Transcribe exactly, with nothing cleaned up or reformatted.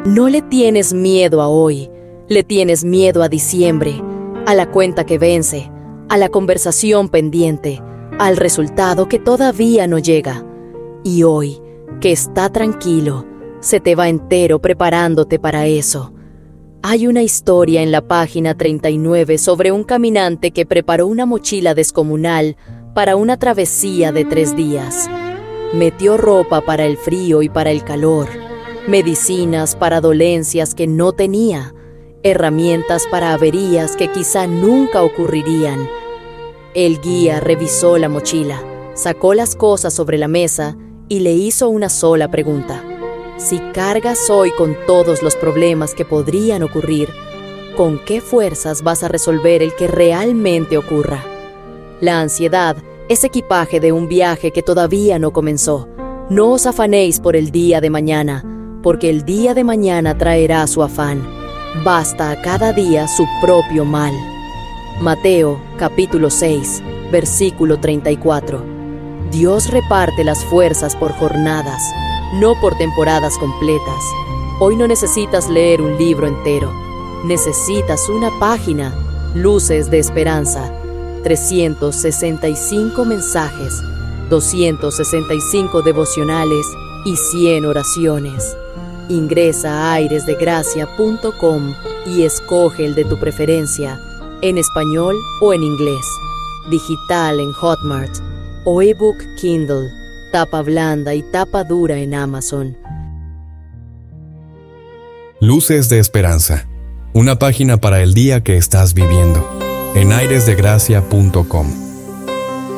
No le tienes miedo a hoy, le tienes miedo a diciembre, a la cuenta que vence, a la conversación pendiente, al resultado que todavía no llega. Y hoy, que está tranquilo, se te va entero preparándote para eso. Hay una historia en la página treinta y nueve sobre un caminante que preparó una mochila descomunal para una travesía de tres días. Metió ropa para el frío y para el calor, medicinas para dolencias que no tenía, herramientas para averías que quizá nunca ocurrirían. El guía revisó la mochila, sacó las cosas sobre la mesa y le hizo una sola pregunta. Si cargas hoy con todos los problemas que podrían ocurrir, ¿con qué fuerzas vas a resolver el que realmente ocurra? La ansiedad es equipaje de un viaje que todavía no comenzó. No os afanéis por el día de mañana, porque el día de mañana traerá su afán. Basta a cada día su propio mal. Mateo, capítulo seis, versículo treinta y cuatro. Dios reparte las fuerzas por jornadas, no por temporadas completas. Hoy no necesitas leer un libro entero. Necesitas una página, Luces de Esperanza, trescientos sesenta y cinco mensajes, doscientos sesenta y cinco devocionales y cien oraciones. Ingresa a aires de gracia punto com y escoge el de tu preferencia, en español o en inglés, digital en Hotmart o ebook Kindle, tapa blanda y tapa dura en Amazon. Luces de Esperanza, una página para el día que estás viviendo, en aires de gracia punto com.